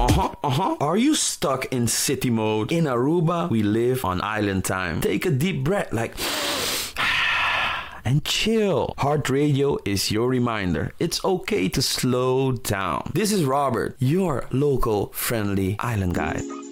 Are you stuck in city mode? In Aruba, we live on island time. Take a deep breath, like and chill. Heart Radio is your reminder. It's okay to slow down. This is Robert, your local friendly island guide.